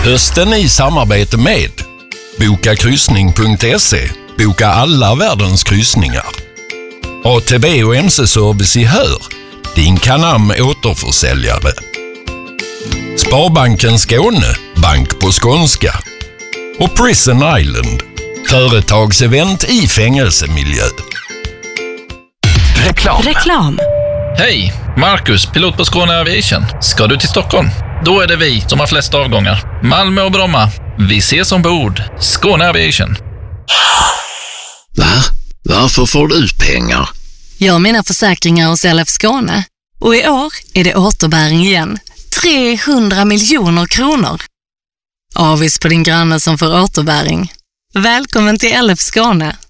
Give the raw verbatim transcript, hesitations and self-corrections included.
Hösten i samarbete med boka kryssning punkt se. Boka alla världens kryssningar. A T B och M C-service i Hör. Din Canam återförsäljare. Sparbanken Skåne. Bank på skånska. Och Prison Island. Företagsevent i fängelsemiljö. Reklam. Reklam. Hej, Marcus, pilot på Skåne Aviation. Ska du till Stockholm? Då är det vi som har flest avgångar. Malmö och Bromma. Vi ses ombord. Skåne Aviation. Va? Varför får du ut pengar? Jag har mina försäkringar hos L F Skåne. Och i år är det återbäring igen. trehundra miljoner kronor. Avis på din granne som får återbäring. Välkommen till L F Skåne.